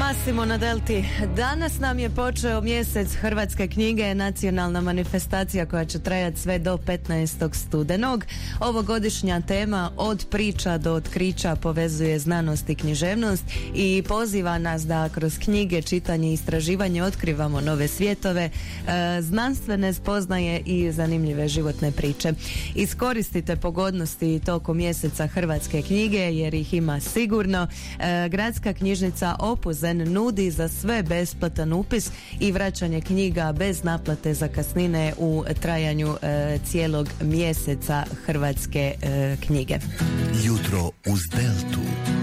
Massimo na Delti. Danas nam je počeo mjesec hrvatske knjige, nacionalna manifestacija koja će trajati sve do 15. studenog. Ovogodišnja tema od priča do otkrića povezuje znanost i književnost i poziva nas da kroz knjige, čitanje i istraživanje otkrivamo nove svjetove, znanstvene spoznaje i zanimljive životne priče. Iskoristite pogodnosti tokom mjeseca hrvatske knjige jer ih ima sigurno. Gradska knjižnica Opuzen nudi za sve besplatan upis i vraćanje knjiga bez naplate zakasnine u trajanju cijelog mjeseca hrvatske knjige. Jutro uz Deltu.